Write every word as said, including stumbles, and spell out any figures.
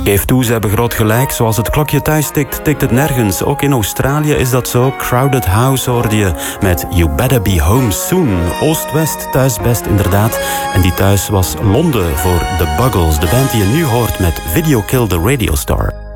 Geef toe, ze hebben groot gelijk. Zoals het klokje thuis tikt, tikt het nergens. Ook in Australië is dat zo. Crowded House hoorde je met You Better Be Home Soon. Oost-West, thuis best inderdaad. En die thuis was Londen voor The Buggles. De band die je nu hoort met Video Kill the Radio Star.